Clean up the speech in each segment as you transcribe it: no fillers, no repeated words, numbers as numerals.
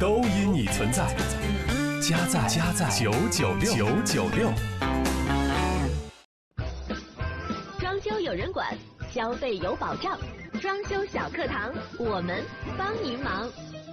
都因你存在，加在996。 装修有人管，消费有保障，装修小课堂，我们帮您忙。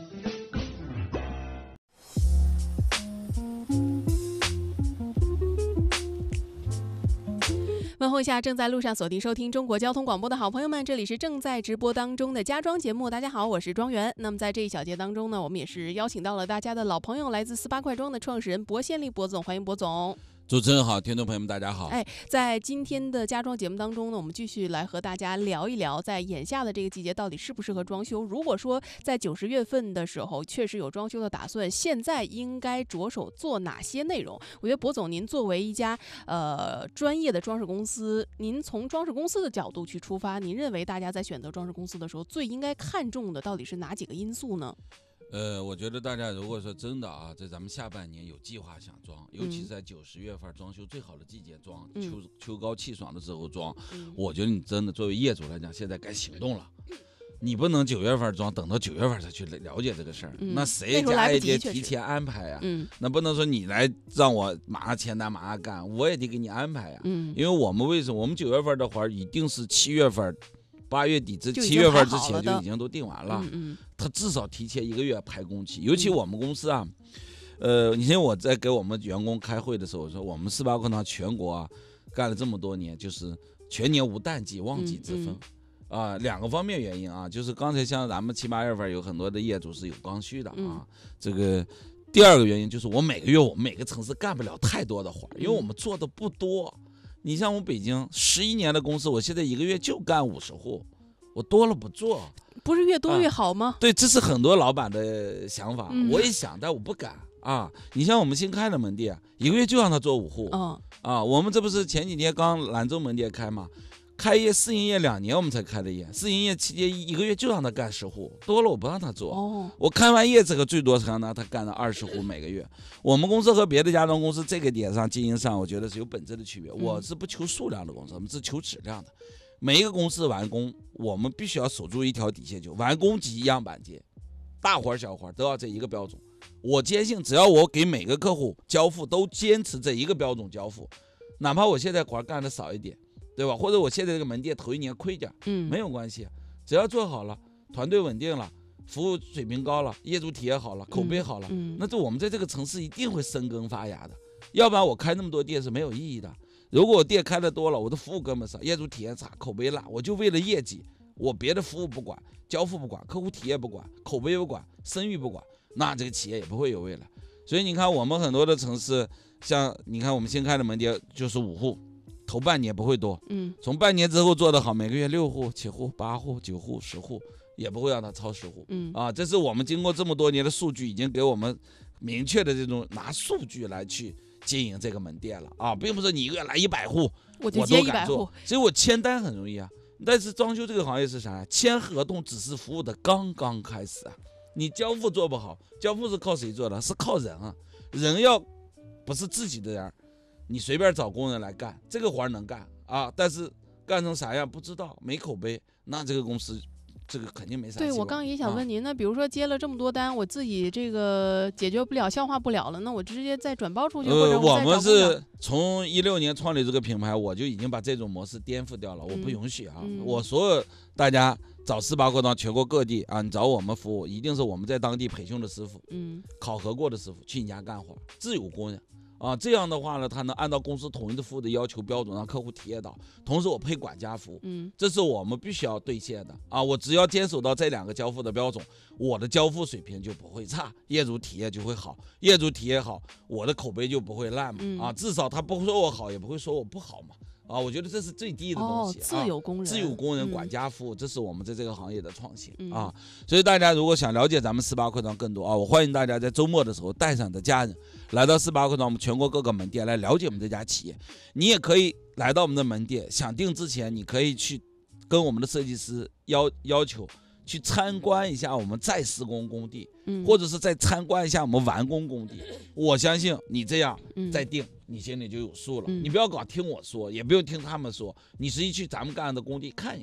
问候一下正在路上锁定收听中国交通广播的好朋友们，这里是正在直播当中的家装节目。大家好，我是庄园。那么在这一小节当中呢，我们也是邀请到了大家的老朋友，来自48块庄的创始人博先利博总，欢迎博总。 主持人好，听众朋友们大家好。 在今天的家装节目当中呢，我们继续来和大家聊一聊，在眼下的这个季节到底适不适合装修。如果说在9、10月份的时候确实有装修的打算，现在应该着手做哪些内容？我觉得博总您作为一家专业的装饰公司，您从装饰公司的角度去出发，您认为大家在选择装饰公司的时候最应该看重的到底是哪几个因素呢？ 我觉得大家如果说真的啊，在咱们下半年有计划想装，尤其在9、10月份装修最好的季节装，秋高气爽的时候装，我觉得你真的作为业主来讲，现在该行动了。你不能9月份装，等到9月份才去了解这个事儿，那谁家也得提前安排呀？那不能说你来让我马上签单马上干，我也得给你安排呀。因为我们为什么我们9月份的话一定是7月份。8月底至7月份之前就已经都定完了，他至少提前1个月排工期。尤其我们公司啊，你像我在给我们员工开会的时候，我说我们48块庄全国啊干了这么多年，就是全年无淡季旺季之分，2个方面原因啊，就是刚才像咱们7、8月份有很多的业主是有刚需的啊，这个第二个原因就是我每个月我们每个城市干不了太多的活，因为我们做的不多。你像我北京11年的公司，我现在1个月就干50户，我多了不做。 不是越多越好吗？ 对，这是很多老板的想法，我也想，但我不敢啊。你像我们新开的门店，1个月就让他做5户，我们这不是前几天刚兰州门店开吗？开业试营业2年我们才开的业，试营业期间1个月就让他干10户，多了我不让他做。我开完业这个最多是让他干了20户每个月。我们公司和别的家装公司这个点上经营上，我觉得是有本质的区别。我是不求数量的公司，我们是求质量的。每一个公司完工，我们必须要守住一条底线，就完工即样板间，大活小活都要这一个标准。我坚信，只要我给每个客户交付都坚持这一个标准交付，哪怕我现在活干的少一点。对吧？或者我现在这个门店头1年亏点，没有关系，只要做好了，团队稳定了，服务水平高了，业主体验好了，口碑好了，那就我们在这个城市一定会生根发芽的。要不然我开那么多店是没有意义的。如果我店开的多了，我的服务跟不上，业主体验差，口碑烂，我就为了业绩，我别的服务不管，交付不管，客户体验不管，口碑不管，声誉不管，那这个企业也不会有未来。所以你看我们很多的城市，像你看我们新开的门店就是5户。头半年不会多，从半年之后做得好，每个月6户、7户、8户、9户、10户，也不会让它超10户，这是我们经过这么多年的数据，已经给我们明确的这种拿数据来去经营这个门店了啊，并不是你1个月来100户，我都敢做，所以我签单很容易啊。但是装修这个行业是啥呀？签合同只是服务的刚刚开始啊，你交付做不好，交付是靠谁做的？是靠人啊，人要不是自己的人。你随便找工人来干，这个活能干啊，但是干成啥样不知道，没口碑，那这个公司这个肯定没啥希望。 对，我刚也想问您，那比如说接了这么多单，我自己这个解决不了、消化不了了，那我直接再转包出去，或者我们是从16年创立这个品牌，我就已经把这种模式颠覆掉了，我不允许啊！我所有大家找48块庄全国各地啊，你找我们服务，一定是我们在当地培训的师傅，考核过的师傅去你家干活，自有工人。这样的话呢，他能按照公司统一的服务的要求标准让客户体验到，同时我配管家服务，这是我们必须要兑现的啊！我只要坚守到这2个交付的标准，我的交付水平就不会差，业主体验就会好，业主体验好，我的口碑就不会烂嘛，至少他不说我好，也不会说我不好嘛。我觉得这是最低的东西， 自有工人， 自有工人管家服务，这是我们在这个行业的创新啊。所以大家如果想了解咱们48块庄更多我欢迎大家在周末的时候带上你的家人来到48块庄我们全国各个门店来了解我们这家企业。你也可以来到我们的门店，想定之前你可以去跟我们的设计师要求去参观一下我们再施工工地，或者是再参观一下我们完工工地。我相信你这样再定，你心里就有数了。你不要搞听我说，也不用听他们说，你实际去咱们干的工地看一看，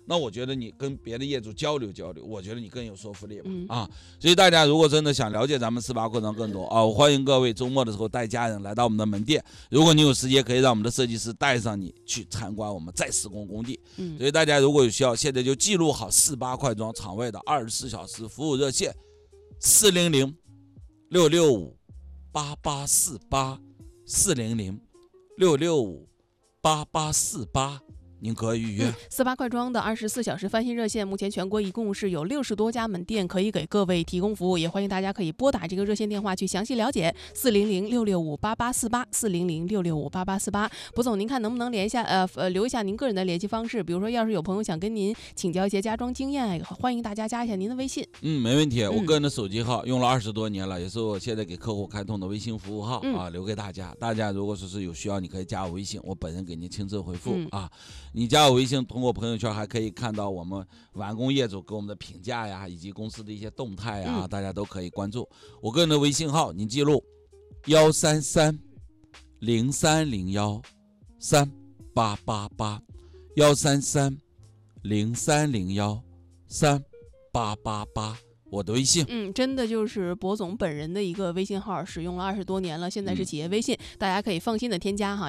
那我觉得你跟别的业主交流交流，我觉得你更有说服力吧。所以大家如果真的想了解咱们18扩张更多我欢迎各位周末的时候带家人来到我们的门店，如果你有时间可以让我们的设计师带上你去参观我们再施工工地。所以大家如果有需要，现在就记录好18快装场外的24小时服务热线400-665-8848，400-665-8848，您可以预约。 18快装的24小时翻新热线，目前全国一共是有60多家门店可以给各位提供服务，也欢迎大家可以拨打这个热线电话去详细了解，400-665-8848，400-665-8848。卜总，您看能不能留一下您个人的联系方式？比如说，要是有朋友想跟您请教一些家装经验，欢迎大家加一下您的微信。 没问题。我个人的手机号用了20多年了，也是我现在给客户开通的微信服务号留给大家。大家如果说是有需要，你可以加我微信，我本人给您亲自回复你加我微信，通过朋友圈还可以看到我们完工业主给我们的评价呀，以及公司的一些动态呀，大家都可以关注。我个人的微信号您记录133-0301-3888，133-0301-3888，我的微信。 真的就是卜总本人的一个微信号，使用了20多年了，现在是企业微信，大家可以放心的添加哈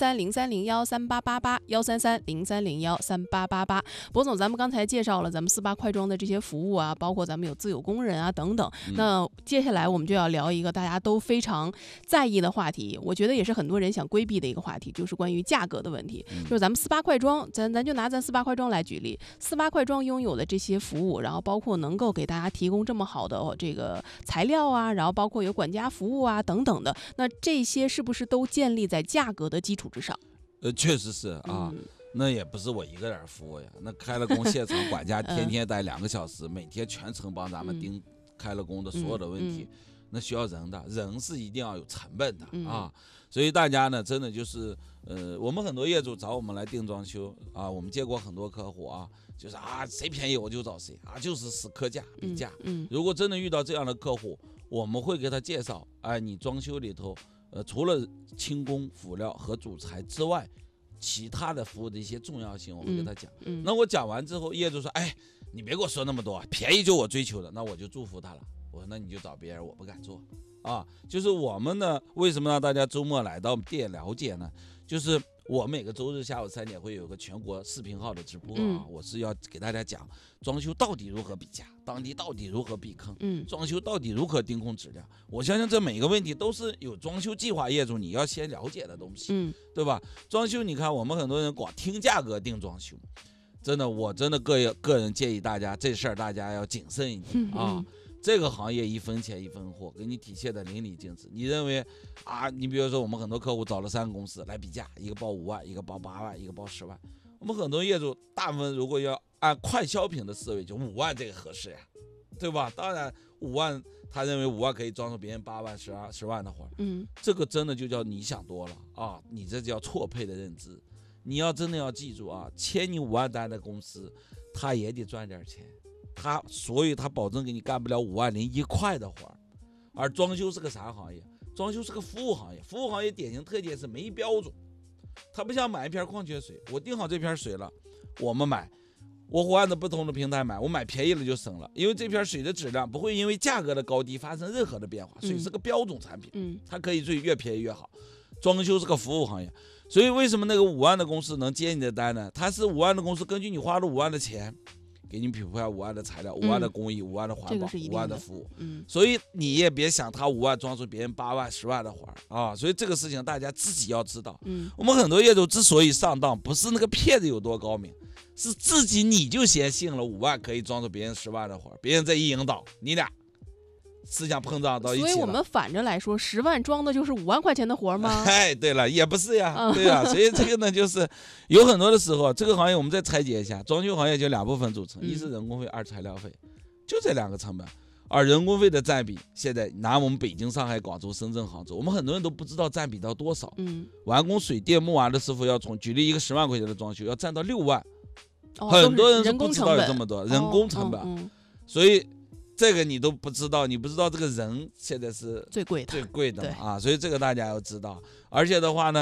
，133-0301-3888，133-0301-3888。卜总，咱们刚才介绍了咱们48快装的这些服务啊，包括咱们有自有工人啊等等。那接下来我们就要聊一个大家都非常在意的话题，我觉得也是很多人想规避的一个话题，就是关于价格的问题。就是咱们48快装，咱就拿咱48快装来举例，48快装拥有的这些服务，然后包括能够给大家提供这么好的这个材料啊，然后包括有管家服务啊等等的，那这些是不是都建立在价格的基础之上？ 确实是那也不是我一个人服务呀，那开了工现场管家天天待2个小时，每天全程帮咱们盯开了工的所有的问题，那需要人的，人是一定要有成本的所以大家呢，真的就是我们很多业主找我们来定装修我们见过很多客户就是谁便宜我就找谁就是死磕价比价。如果真的遇到这样的客户，我们会给他介绍你装修里头除了轻工辅料和主材之外，其他的服务的一些重要性，我会给他讲。那我讲完之后，业主说你别给我说那么多，便宜就我追求的，那我就祝福他了。我说那你就找别人，我不敢做就是我们呢，为什么让大家周末来到我们店了解呢？就是我每个周日下午3点会有个全国视频号的直播我是要给大家讲装修到底如何比价，当地到底如何避坑，装修到底如何盯控质量。我相信这每个问题都是有装修计划业主你要先了解的东西，对吧？装修你看我们很多人光听价格定装修，真的我真的个人建议大家这事儿大家要谨慎一点这个行业1分钱1分货，给你体现的淋漓尽致。你认为你比如说我们很多客户找了3个公司来比价，一个报5万，一个报8万，一个报10万。我们很多业主大部分如果要按快消品的思维，就5万这个合适呀，对吧？当然5万，他认为5万可以装出别人8万、10万的活这个真的就叫你想多了你这叫错配的认知。你要真的要记住签你5万单的公司，他也得赚点钱。所以他保证给你干不了5万零1块的活而装修是个啥行业？装修是个服务行业，服务行业典型特点是没标准。他不像买一瓶矿泉水，我定好这瓶水了，我们买，我换的不同的平台买，我买便宜了就省了，因为这瓶水的质量不会因为价格的高低发生任何的变化，水是个标准产品，它可以最越便宜越好。装修是个服务行业，所以为什么那个5万的公司能接你的单呢？它是5万的公司，根据你花了5万的钱给你匹配5万的材料、5万的工艺、5万的环保、5万的服务，所以你也别想他5万装出别人8万、10万的活所以这个事情大家自己要知道。我们很多业主之所以上当，不是那个骗子有多高明，是自己你就先信了5万可以装出别人10万的活，别人这一引导，你俩思想碰撞到一起了。 所以我们反着来说，10万装的就是5万块钱的活吗？ 对了，也不是呀，对呀。所以这个呢，就是有很多的时候，这个行业我们再拆解一下，装修行业就2部分组成，一是人工费，二材料费，就这2个成本。而人工费的占比，现在拿我们北京、上海、广州、深圳、杭州，我们很多人都不知道占比到多少。完工水电木瓦的师傅要从举例一个10万块钱的装修，要占到6万，很多人是不知道有这么多人工成本，所以。这个你都不知道，你不知道这个人现在是最贵的嘛所以这个大家要知道。而且的话呢，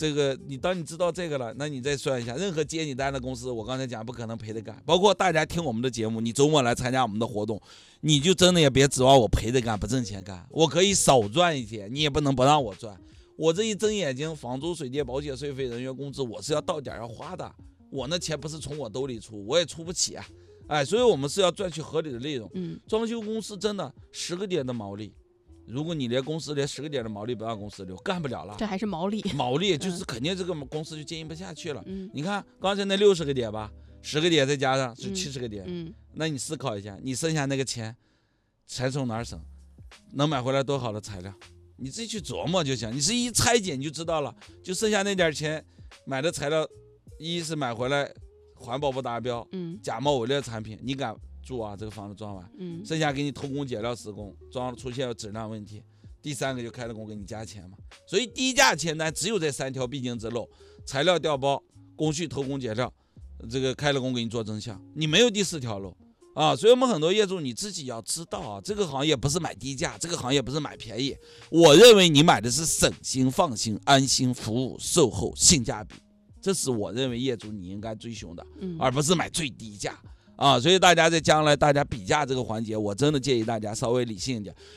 这个当你知道这个了，那你再算一下，任何接你单的公司，我刚才讲不可能赔着干。包括大家听我们的节目，你周末来参加我们的活动，你就真的也别指望我赔着干不挣钱干，我可以少赚一些，你也不能不让我赚。我这一睁眼睛，房租、水电、保险、税费、人员工资，我是要到点要花的，我那钱不是从我兜里出，我也出不起啊。哎，所以我们是要赚取合理的利润。装修公司真的10个点的毛利。如果你公司连10个点的毛利不让公司留，干不了了。 这还是毛利， 毛利就是肯定这个公司就经营不下去了。你看刚才那60个点吧，10个点再加上是70个点。那你思考一下，你剩下那个钱才从哪儿省？能买回来多好的材料？你自己去琢磨就行。你是一拆解你就知道了，就剩下那点钱买的材料，一是买回来环保不达标，假冒伪劣产品，你敢住啊？这个房子装完，剩下给你偷工减料施工，装出现质量问题，第3个就开了工给你加钱嘛。所以低价签单只有这3条必经之路：材料调包、工序偷工减料，这个开了工给你做真相，你没有第4条路啊。所以我们很多业主你自己要知道啊，这个行业不是买低价，这个行业不是买便宜。我认为你买的是省心、放心、安心服务、售后、性价比，这是我认为业主你应该追求的，而不是买最低价。所以大家在将来大家比价这个环节，我真的建议大家稍微理性一点。